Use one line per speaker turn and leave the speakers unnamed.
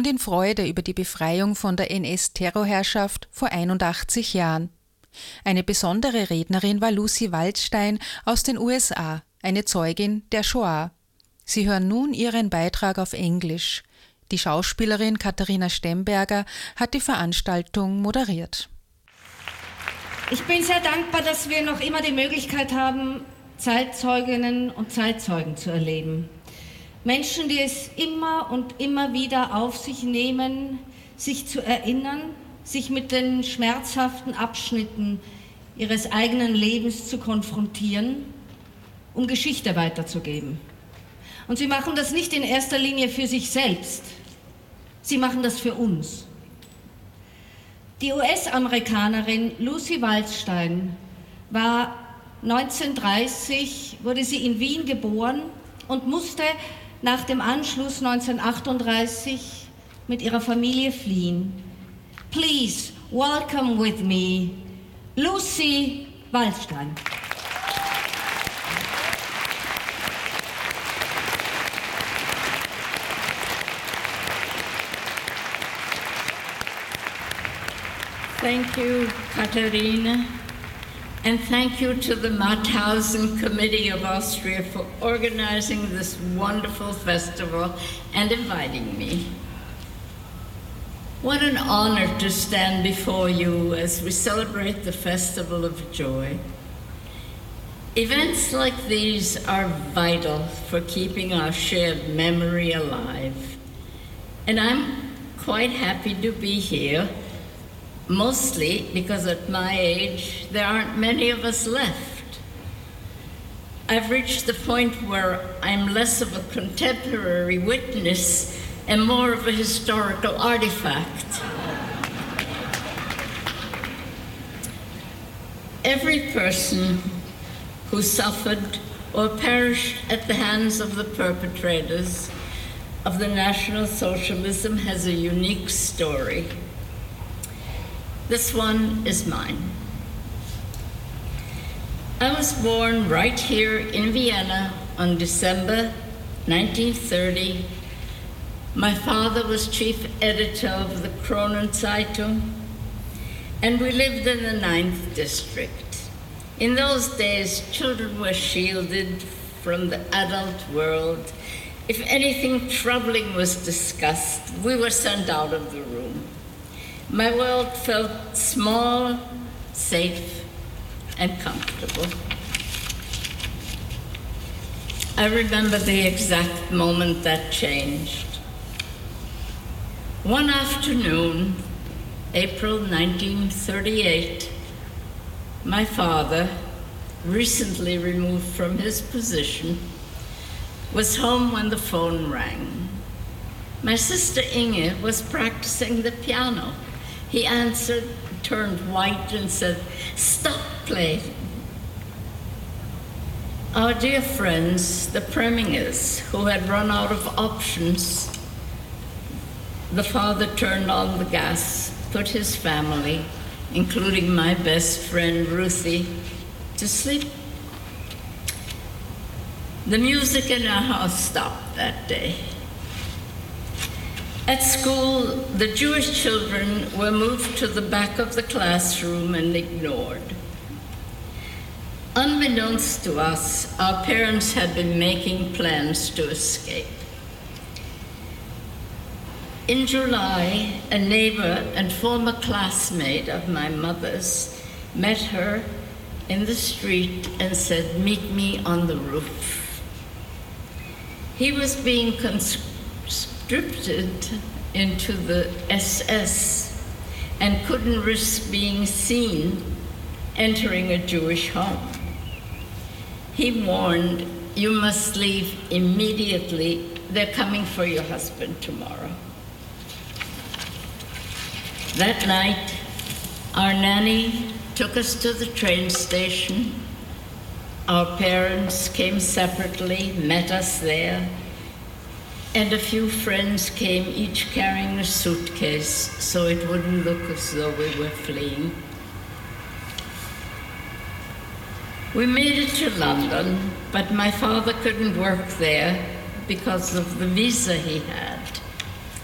und in Freude über die Befreiung von der NS-Terrorherrschaft vor 81 Jahren. Eine besondere Rednerin war Lucy Waldstein aus den USA, eine Zeugin der Shoah. Sie hören nun ihren Beitrag auf Englisch. Die Schauspielerin Katharina Stemberger hat die Veranstaltung moderiert.
Ich bin sehr dankbar, dass wir noch immer die Möglichkeit haben, Zeitzeuginnen und Zeitzeugen zu erleben. Menschen, die es immer und immer wieder auf sich nehmen, sich zu erinnern, sich mit den schmerzhaften Abschnitten ihres eigenen Lebens zu konfrontieren, um Geschichte weiterzugeben. Und sie machen das nicht in erster Linie für sich selbst, sie machen das für uns. Die US-Amerikanerin Lucy Waldstein war 1930, wurde sie in Wien geboren und musste nach dem Anschluss 1938 mit ihrer Familie fliehen. Please welcome with me Lucy Waldstein.
Thank you, Katharina, and thank you to the Mauthausen Committee of Austria for organizing this wonderful festival and inviting me. What an honor to stand before you as we celebrate the Festival of Joy. Events like these are vital for keeping our shared memory alive, and I'm quite happy to be here. Mostly because at my age, there aren't many of us left. I've reached the point where I'm less of a contemporary witness and more of a historical artifact. Every person who suffered or perished at the hands of the perpetrators of the National Socialism has a unique story. This one is mine. I was born right here in Vienna on December 1930. My father was chief editor of the Kronenzeitung, and we lived in the 9th district. In those days, children were shielded from the adult world. If anything troubling was discussed, we were sent out of the room. My world felt small, safe, and comfortable. I remember the exact moment that changed. One afternoon, April 1938, my father, recently removed from his position, was home when the phone rang. My sister Inge was practicing the piano. He answered, turned white, and said, "Stop playing." Our dear friends, the Premingers, who had run out of options, the father turned on the gas, put his family, including my best friend Ruthie, to sleep. The music in our house stopped that day. At school, the Jewish children were moved to the back of the classroom and ignored. Unbeknownst to us, our parents had been making plans to escape. In July, a neighbor and former classmate of my mother's met her in the street and said, "Meet me on the roof." He was being conscripted into the SS and couldn't risk being seen entering a Jewish home. He warned, "You must leave immediately. They're coming for your husband tomorrow." That night, our nanny took us to the train station. Our parents came separately, met us there, and a few friends came, each carrying a suitcase, so it wouldn't look as though we were fleeing. We made it to London, but my father couldn't work there because of the visa he had.